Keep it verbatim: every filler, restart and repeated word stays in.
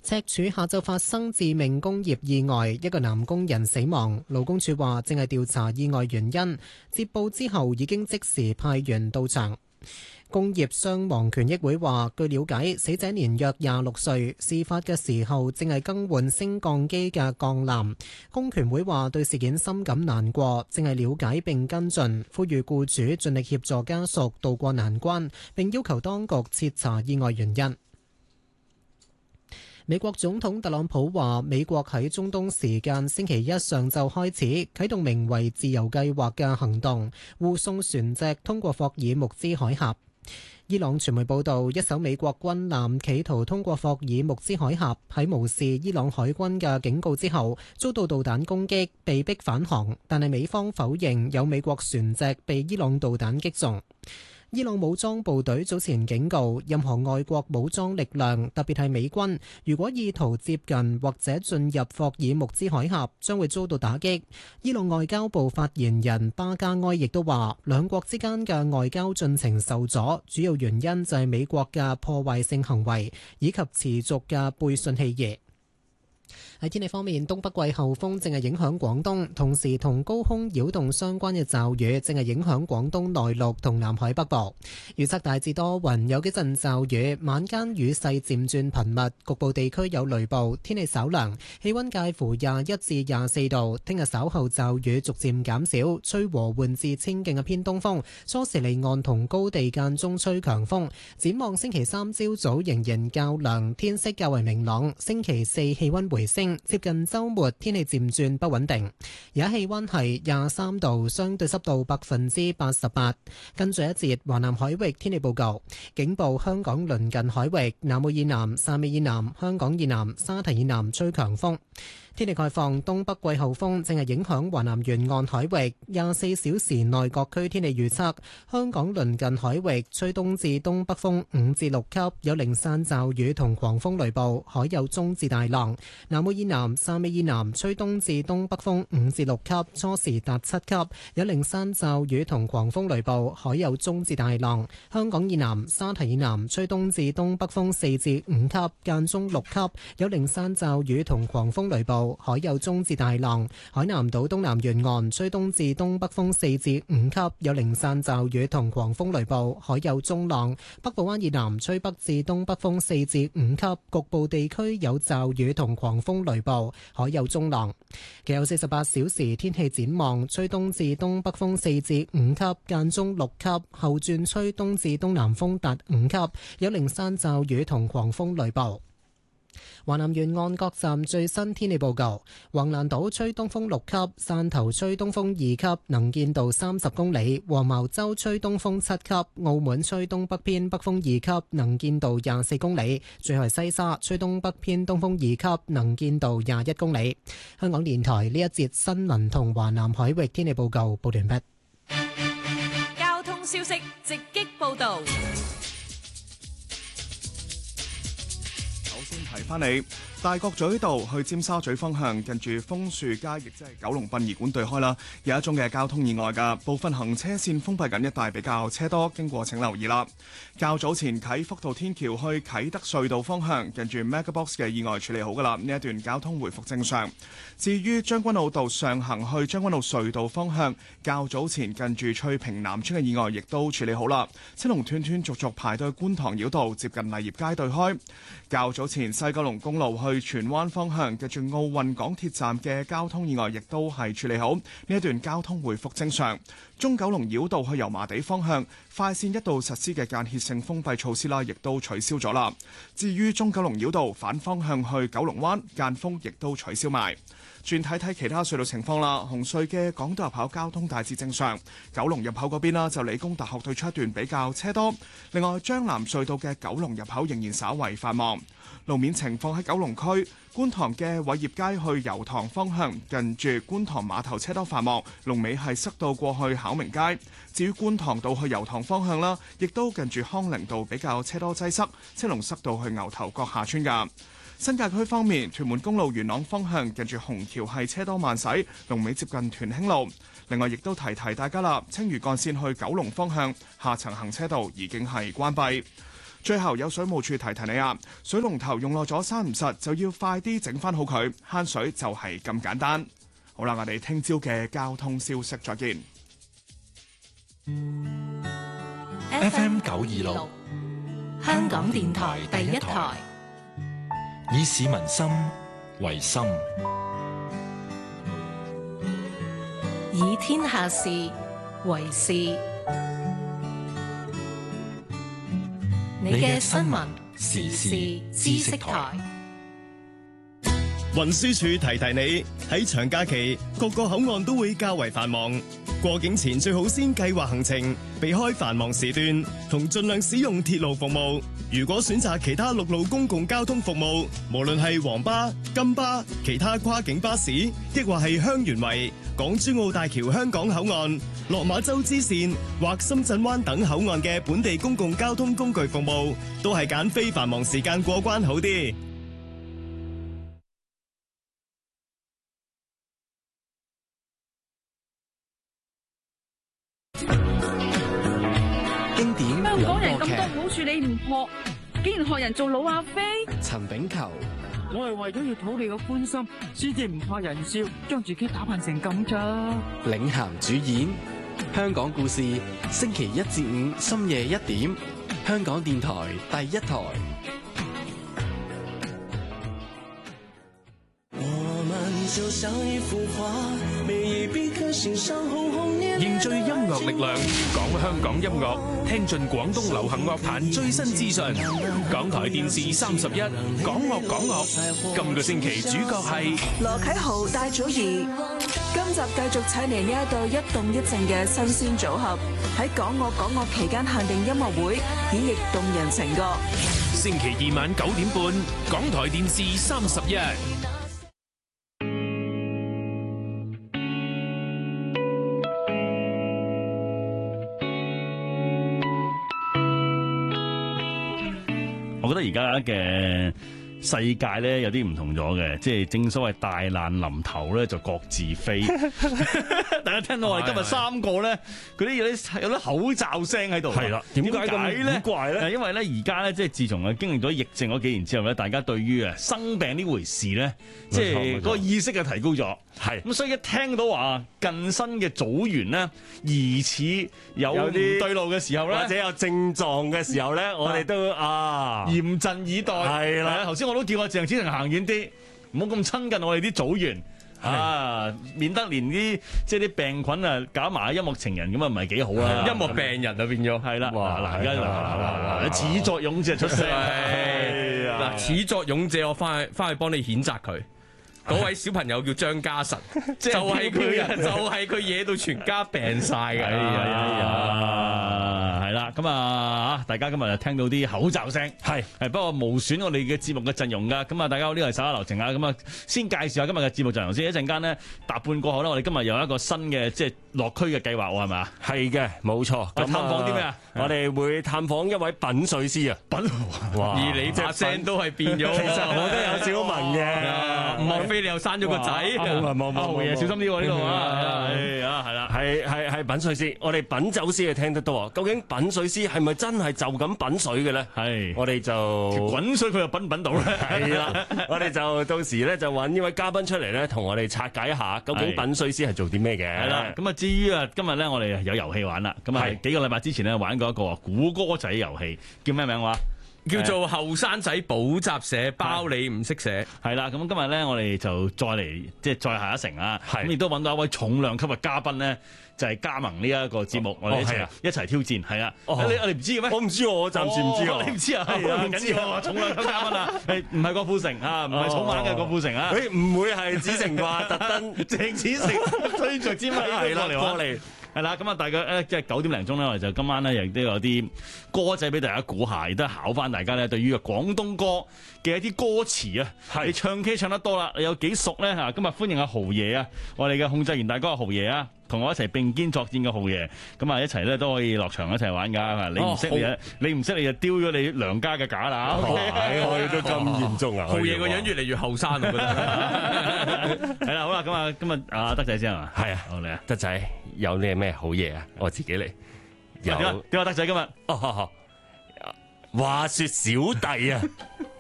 赤柱下晝發生致命工業意外，一個男工人死亡。勞工處話正係調查意外原因，接報之後已經即時派員到場。工業傷亡權益會話，據了解，死者年約廿六歲，事發嘅時候正係更換升降機嘅鋼纜。工權會話對事件深感難過，正係了解並跟進，呼籲僱主盡力協助家屬渡過難關，並要求當局徹查意外原因。美國總統特朗普話，美國喺中東時間星期一上晝開始啟動名為自由計劃嘅行動，護送船隻通過霍爾木茲海峽。伊朗傳媒報道，一艘美國軍艦企圖通過霍爾木茲海峽，喺無視伊朗海軍嘅警告之後，遭到導彈攻擊，被迫返航。但係美方否認有美國船隻被伊朗導彈擊中。伊朗武裝部隊早前警告，任何外國武裝力量，特別係美軍，如果意圖接近或者進入霍爾木茲海峽，將會遭到打擊。伊朗外交部發言人巴加埃亦都話，兩國之間嘅外交進程受阻，主要原因就係美國嘅破壞性行為以及持續嘅背信棄義。喺天氣方面，東北季候風正係影響廣東，同時同高空擾動相關嘅驟雨正係影響廣東內陸同南海北部。預測大致多雲，有幾陣驟雨，晚間雨勢漸轉頻密，局部地區有雷暴，天氣稍涼，氣溫介乎廿一至廿四度。聽日稍後驟雨逐漸減少，吹和緩至清勁嘅偏東風，初時離岸同高地間中吹強風。展望星期三朝早仍然較涼，天色較為明朗。星期四氣溫回升，接近週末天氣漸轉不穩定。而家氣溫係廿三度，相對濕度百分之八十八。跟住一節華南海域天氣報告，警報香港鄰近海域、南澳以南、汕尾以南、香港以南、沙堤以南吹強風。天氣概況，東北季候風正係影響華南沿岸海域，廿四小時內各區天氣預測：香港鄰近海域吹東至東北風五至六級，有零散驟雨同狂風雷暴，海有中至大浪。南澳以南、汕尾以南吹東至東北風五至六級，初時達七級，有零散驟雨同狂風雷暴，海有中至大浪。香港以南、沙堤以南吹東至東北風四至五級，間中六級，有零散驟雨同狂風雷暴，海有中至大浪。海南島東南沿岸吹東至東北風四至五級，有零散驟雨同狂風雷暴，海有中浪。北部灣以南吹北至東北風四至五級，局部地區有驟雨同狂風雷暴，海有中浪。其後四十八小時天氣展望，吹東至東北風四至五級，間中六級，後轉吹東至東南風達五級，有零散驟雨同狂風雷暴。華南沿岸各站最新天氣報告：橫瀾島吹東風六級，汕頭吹東風二級，能見度三十公里；黃茅洲吹東風七級，澳門吹東北偏北風二級，能見度廿四公里；最後係西沙吹東北偏東風二級，能見度廿一公里。香港電台呢一節新聞同華南海域天氣報告報完畢。 交通消息直擊報道。 提翻你，大角咀道去尖沙咀方向，近住楓樹街，亦即係九龍殯儀館對開啦，有一宗嘅交通意外㗎，部分行車線封閉緊，一帶比較車多，經過請留意啦。較早前啟福道天橋去啟德隧道方向，近住 Megabox 嘅意外處理好㗎啦，呢一段交通回復正常。至於將軍澳道上行去將軍澳隧道方向，較早前近住翠屏南村嘅意外亦都處理好啦，車龍斷斷續續排到觀塘繞道接近麗業街對開。較早前西九龍公路去荃灣方向，近住奧運港鐵站嘅交通意外亦都係處理好，呢一段交通回復正常。中九龍繞道去油麻地方向，快線一度實施嘅間歇性封閉措施啦，亦都取消咗啦。至於中九龍繞道反方向去九龍灣，間封亦都取消埋。轉睇睇其他隧道情況啦，紅隧嘅港島入口交通大致正常，九龍入口嗰邊啦，就理工大學對出一段比較車多。另外，將藍隧道嘅九龍入口仍然稍為繁忙。路面情況喺九龍區觀塘嘅偉業街去油塘方向，近住觀塘碼頭車多繁忙，龍尾係塞到過去考明街。至於觀塘道去油塘方向啦，亦都近住康寧道比較車多擠塞，車龍塞到去牛頭角下村㗎。新界區方面，屯門公路元朗方向近住紅橋係車多慢駛，龍尾接近屯興路。另外亦都提提大家啦，青嶼幹線去九龍方向下層行車道已經係關閉。 最後有水務署提提你啊，水龍頭用耐咗閂唔實，就要快啲整翻好佢，慳水就係咁簡單。好啦，我哋聽朝嘅交通消息再見。 F M 九二六，香港電台第一台，以市民心為心， 以天下事為事。你嘅新聞時事知識台。 運輸署提提你，喺長假期各個口岸都會較為繁忙，過境前最好先計劃行程，避開繁忙時段，同盡量使用鐵路服務。如果選擇其他陸路公共交通服務，無論係黃巴、金巴、其他跨境巴士，抑或係香園圍、港珠澳大橋香港口岸、落馬洲支線或深圳灣等口岸嘅本地公共交通工具服務，都係揀非繁忙時間過關好啲。 香港人咁多好處你唔學，竟然學人做老阿飛。 陳炳球， 我係為咗要討你嘅歡心，先至唔怕人笑，將自己打扮成咁咋。 領銜主演，香港故事，星期一至五深夜一點，香港電台第一台。 我們就像一幅畫，每一筆刻心上紅紅烈烈。 凝聚音樂力量，講香港音樂，聽盡廣東流行樂壇最新資訊。港台電視三十一，講樂講樂。今個星期主角係羅啟豪、戴祖儀。今集繼續請嚟呢一對一動一靜嘅新鮮組合，喺講樂講樂期間限定音樂會演繹動人情歌。 星期二晚九點半，港台電視三十一。 我覺得而家嘅世界咧有啲唔同咗嘅，即係正所謂大難臨頭咧就各自飛。大家聽到我哋今日三個咧，嗰啲有啲有啲口罩聲喺度。係啦，點解咁古怪咧？因為咧而家咧即係自從啊經歷咗疫症嗰幾年之後咧，大家對於啊生病呢回事咧，即係嗰個意識嘅提高咗。係咁，所以一聽到話近身嘅組員咧疑似有唔對路嘅時候咧， 或者有症狀嘅時候咧，我哋都啊嚴陣以待。係啦，頭先我都叫阿鄭子誠行遠啲，唔好咁親近我哋啲組員啊，免得連啲即係啲病菌啊搞埋音樂情人咁啊，唔係幾好啦。 音樂病人就變咗係啦。 嗱嗱，而家嗱始作俑者出聲， 嗱始作俑者，我翻去翻去幫你譴責佢。嗰位小朋友叫張家臣，就係佢，就係佢惹到全家病晒嘅。 哎呀，係啦，咁啊，大家今日就聽到啲口罩聲，係係不過無損我哋嘅節目嘅陣容噶。咁啊，大家好，呢個係手下留情啊。咁啊，先介紹下今日嘅節目陣容先。一陣間呢，搭半過後呢，我哋今日有一個新嘅即係落區嘅計劃喎，係咪啊？ 係嘅，冇錯。 探訪啲咩啊？ 我哋會探訪一位品水師啊。 品， 而你把聲都係變咗。其實我都有少聞嘅，唔係。你又生咗個仔， 冇冇冇，豪爺小心啲喎呢度啊！係啊，係啦， 係係係品水師，我哋品酒師係聽得多。究竟品水師係咪真係就咁品水嘅咧？係，我哋就滾水佢又品唔品到咧？ 係啦，我哋就到時咧就揾呢位嘉賓出嚟咧，同我哋拆解一下究竟品水師係做啲咩嘅。 係啦，咁啊至於啊今日咧我哋有遊戲玩啦，咁啊幾個禮拜之前咧玩過一個估歌仔遊戲，叫咩名話？ 叫做後生仔補習社，包你唔識寫。 係啦，咁今日咧我哋就再嚟即係再下一城啊！咁亦都揾到一位重量級嘅嘉賓咧，就係加盟呢一個節目，我哋一齊一齊挑戰。係啊，你我哋唔知嘅咩？ 我唔知，我暫時唔知啊！ 你唔知啊？唔緊要啊！重量級嘉賓啊，係唔係郭富城啊？唔係草蜢嘅郭富城啊？ 誒唔會係子誠啩？特登鄭子誠推着支咪嚟過嚟。係啦，咁啊，大家咧即係九點零鐘咧，我哋就今晚咧亦都有啲歌仔俾大家估下，亦都考翻大家咧對於個廣東歌嘅一啲歌詞啊，你唱 K 唱得多啦，你有幾熟咧嚇？今日歡迎阿豪爺啊，我哋嘅控制員大哥阿豪爺啊，同我一齊並肩作戰嘅豪爺，咁啊一齊咧都可以落場一齊玩㗎。你唔識你啊，你唔識你就丟咗你娘家嘅架啦。 係，我哋都咁嚴重啊！ 豪爺個樣越嚟越後生，我覺得。係啦，好啦，咁啊，今日阿德仔先係嘛？ 係啊， 好嚟啊， 德仔有啲咩好嘢啊？我自己嚟。有點啊？德仔今日？ 哦， 話說小弟啊，